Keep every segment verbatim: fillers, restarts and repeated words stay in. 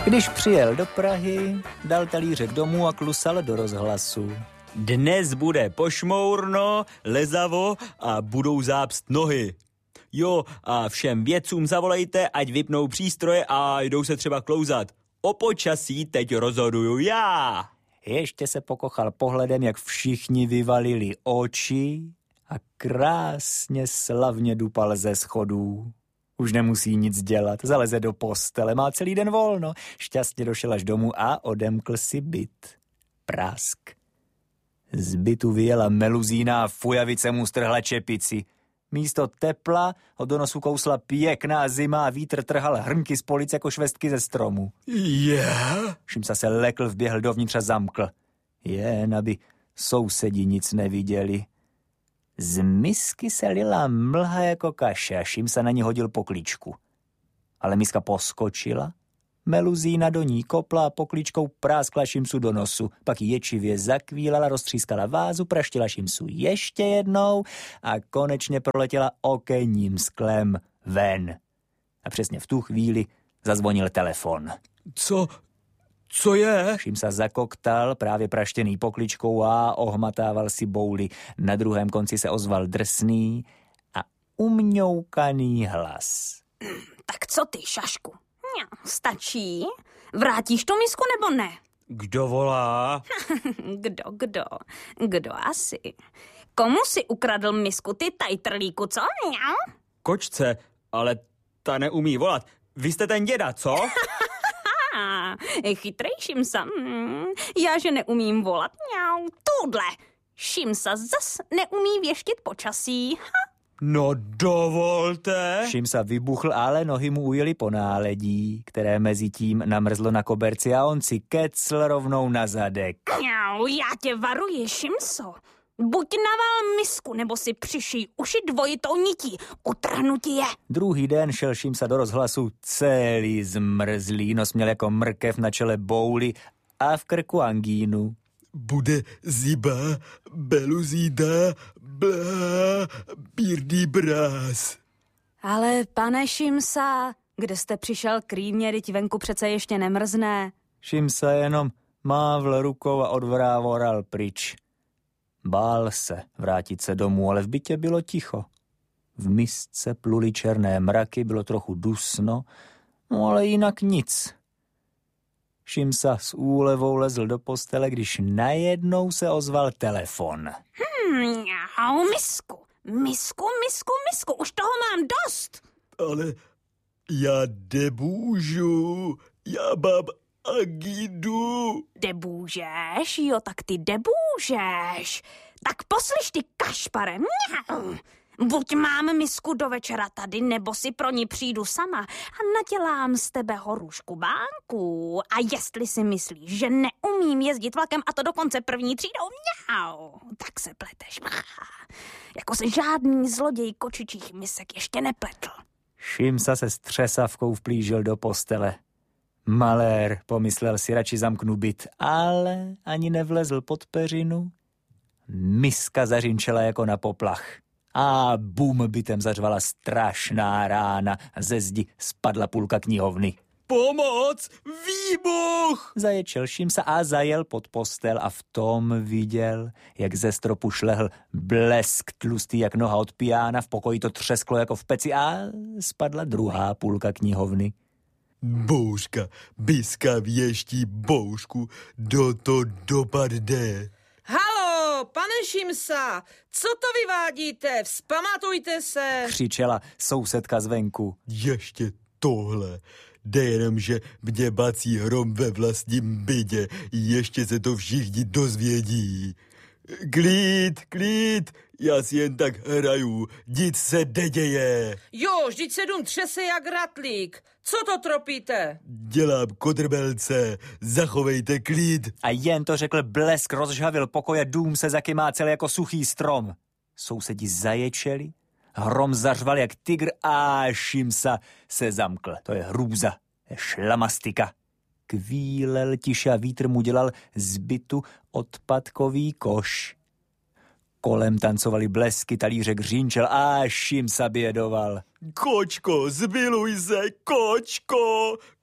Když přijel do Prahy, dal talířek domů a klusal do rozhlasu. Dnes bude pošmourno, lezavo a budou zápst nohy. Jo, a všem vědcům zavolejte, ať vypnou přístroje a jdou se třeba klouzat. O počasí teď rozhoduju já. Ještě se pokochal pohledem, jak všichni vyvalili oči a krásně slavně dupal ze schodů. Už nemusí nic dělat, zaleze do postele, má celý den volno. Šťastně došel až domů a odemkl si byt. Prásk. Z bytu vyjela meluzína a fujavice mu strhla čepici. Místo tepla ho do nosu kousla pěkná zima a vítr trhal hrnky z polic jako švestky ze stromu. Yeah? Šimsa se lekl, vběhl dovnitř a zamkl. Jen aby sousedi nic neviděli. Z misky se lila mlha jako kaše a Šimsa na ní hodil pokličku. Ale miska poskočila, meluzína do ní kopla a pokličkou práskla Šimsu do nosu. Pak ječivě zakvílala, roztřískala vázu, praštila Šimsu ještě jednou a konečně proletěla okenním sklem ven. A přesně v tu chvíli zazvonil telefon. Co? Co je? Šimsa zakoktal, právě praštěný pokličkou a ohmatával si bouli. Na druhém konci se ozval drsný a umňoukaný hlas. Tak co ty, Šašku? Stačí? Vrátíš tu misku nebo ne? Kdo volá? Kdo, kdo? Kdo asi? Komu si ukradl misku, ty tajtrlíku, co? Kočce, ale ta neumí volat. Vy jste ten děda, co? Chytrej, Šimsa. Hmm, já, že neumím volat. Mňau, tudle. Šimsa zas neumí věštit počasí. Ha. No dovolte. Šimsa vybuchl, ale nohy mu ujeli po náledí, které mezi tím namrzlo na koberci a on si kecl rovnou na zadek. Mňau, já tě varuji, Šimso. Buď naval misku, nebo si přišij uši dvojitou nití. Utrhnu ti je. Druhý den šel Šimsa do rozhlasu celý zmrzlý, nos měl jako mrkev, na čele bouli a v krku angínu. Bude ziba, beluzída, blá, bírdý brás. Ale pane Šimsa, kde jste přišel krývně, teď venku přece ještě nemrzne. Šimsa jenom mávl rukou a odvrávoral pryč. Bál se vrátit se domů, ale v bytě bylo ticho. V misce pluly černé mraky, bylo trochu dusno, no ale jinak nic. Šimsa s úlevou lezl do postele, když najednou se ozval telefon. Hmm, misku, misku, misku, misku, už toho mám dost. Ale já debůžu, já mám agidu. Debůžeš? Jo, tak ty debůžeš. Tak poslyš ty kašpare. Buď mám misku do večera tady, nebo si pro ní přijdu sama a nadělám z tebe horušku bánku. A jestli si myslíš, že neumím jezdit vlakem a to dokonce první třídou, mňau, tak se pleteš. Jako se žádný zloděj kočičích misek ještě nepletl. Šimsa se s třesavkou vplížil do postele. Malér, pomyslel si, radši zamknu byt, ale ani nevlezl pod peřinu. Miska zařinčela jako na poplach. A bum, bytem zařvala strašná rána. Ze zdi spadla půlka knihovny. Pomoc! Výbuch! Zaječel Šimsa a zajel pod postel a v tom viděl, jak ze stropu šlehl blesk tlustý jak noha od pijána, v pokoji to třesklo jako v peci a spadla druhá půlka knihovny. Bouška, biska věští boušku, do to dopadne. Halo, pane Šimsa, co to vyvádíte? Vzpamatujte se! Křičela sousedka zvenku. Ještě tohle. Jde jenom, že mě bací hrom ve vlastním bytě. Ještě se to všichni dozvědí. Klid, klid, já si jen tak hraju, nic se neděje. Jo, vždyť se dům třese jak ratlík. Co to tropíte? Dělám kodrbelce, zachovejte klid. A jen to řekl, blesk rozžhavil pokoje, dům se zakymácel jako suchý strom. Sousedi zaječeli, hrom zařval jak tygr a Šimsa se zamkl. To je hrůza, je šlamastika. Kvílel tiše a vítr mu dělal z bytu odpadkový koš. Kolem tancovali blesky, talířek řínčel a Šimsa bědoval. Kočko, zmiluj se, kočko,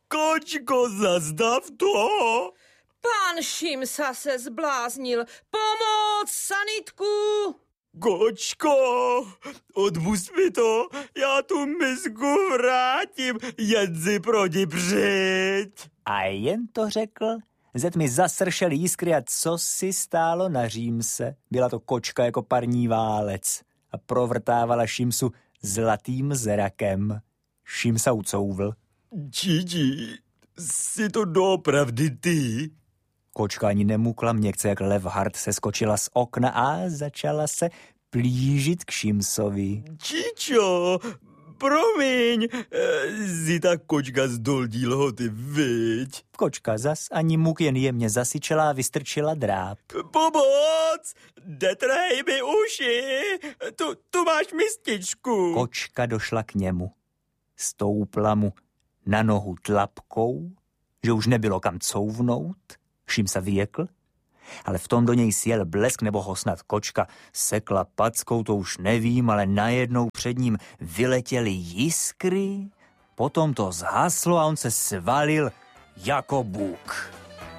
Kočko, zastav to! Pán Šimsa se zbláznil. Pomoc, sanitku! Kočko, odpust mi to, já tu misku vrátím, jen si proti přijď. A jen to řekl, ze tmy zasršel jiskry a co si stálo na Římse. Byla to kočka jako parní válec a provrtávala Šimsu zlatým zrakem. Šimsa ucouvl. Číči, jsi to doopravdy ty? Kočka ani nemukla, měkce jak lev Hart se skočila z okna a začala se plížit k Šimsovi. Čičo, promiň, jsi ta kočka z Doldí Lhoty, viď? Kočka zas ani muk, jen jemně zasyčela a vystrčila dráp. Pomoc! Detrhej mi uši! Tu, tu máš mističku! Kočka došla k němu. Stoupla mu na nohu tlapkou, že už nebylo kam couvnout. Šimsa vyjekl, ale v tom do něj sjel blesk, nebo ho snad kočka sekla packou, to už nevím, ale najednou před ním vyletěly jiskry, potom to zhaslo a on se svalil jako bůk.